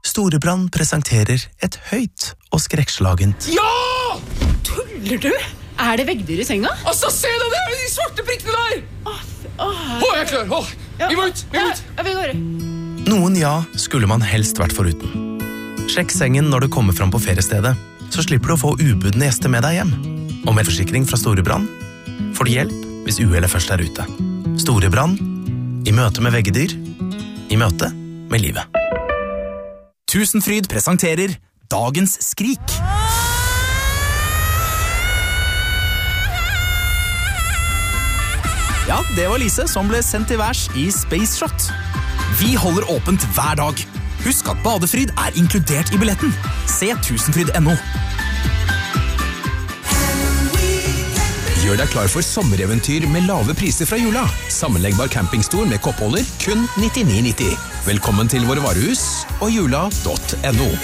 Storebrand presenterer et høyt og skrekkslagent. Ja! Tuller du? Er det veggdyr i senga? Altså, se deg der, de svarte prikkene der! Jeg er klar. Vi må ut, Ja, vi går. Noen skulle man helst vært foruten. Sjekk sengen når du kommer fram på feriestedet, så slipper du å få ubudne gjester med deg hjem. Og med forsikring fra Storebrand får du hjelp hvis uhellet først er ute. Storebrand, i møte med veggedyr, i møte med livet. Tusenfryd presenterer Dagens skrik. Ja, det var Lise som ble sendt til værs i Space Shot. Vi holder åpent hver dag. Husk at badefryd er inkludert i billetten. Se tusenfryd.no. Gjør deg klar for sommereventyr med lave priser fra jula. Sammenleggbar campingstol med koppholder, kun 99,90. Velkommen til våre varehus og jula.no.